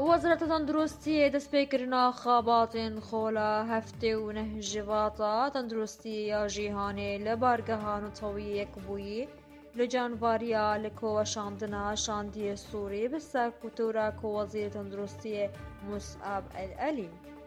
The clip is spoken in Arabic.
وزارة تندروستی دەستپێکردنا خاباتên خۆلا هەفتێ و نەهژڤاتە تەندروستیە جیهانê li bargeha Netewî Yekbûyî li canvariya li koweşandina Şandiyê Sûrî bi serkûtira Wezîrê Tenduristiyê Musab El Elîm.